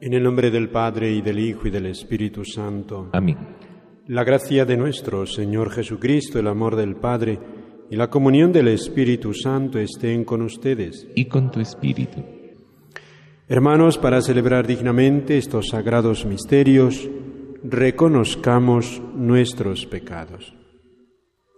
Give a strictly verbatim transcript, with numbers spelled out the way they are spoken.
En el nombre del Padre, y del Hijo, y del Espíritu Santo. Amén. La gracia de nuestro Señor Jesucristo, el amor del Padre, y la comunión del Espíritu Santo estén con ustedes. Y con tu espíritu. Hermanos, para celebrar dignamente estos sagrados misterios, reconozcamos nuestros pecados.